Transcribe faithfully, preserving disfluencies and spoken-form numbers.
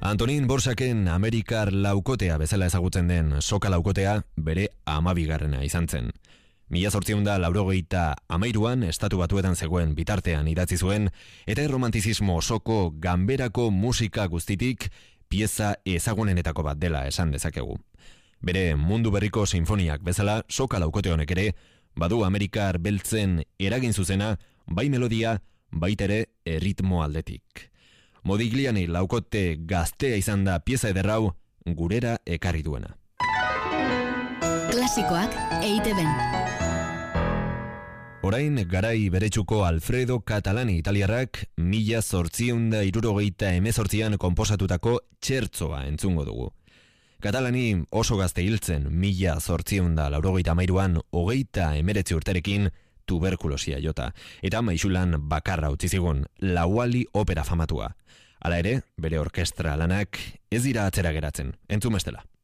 Antonin Borsaken Amerikar laukotea bezala ezagutzen den soka laukotea bere amabigarrena izan zen. Mila zortziehun eta laurogeita hamairuan estatu batuetan zegoen bitartean idatzi zuen, eta erromantizismo osoko ganberako musika guztitik pieza ezagunenetako bat dela esan dezakegu. Bere mundu berriko sinfoniak bezala soka laukote honek ere badu Amerikar beltzen eragin zuzena, bai melodia, baitere erritmo aldetik. Modigliani laukote gaztea izan da pieza ederrau gurera ekarri duena. Klasikoak E I Te Be. Orain garai beretsuko Alfredo Catalani italiarrak mila zortziehun eta hirurogeita hemezortzian konposatutako txertzoa entzungo dugu. Catalani oso gazte hiltzen mila zortziehun eta laurogeita hamairuan hogeita hemeretzi urterekin tuberkulosia jota, eta maisulan bakarra utzi zigun Lauali opera famatua. Hala ere, bere orkestra lanak ez dira atzera geratzen, entzun bestela.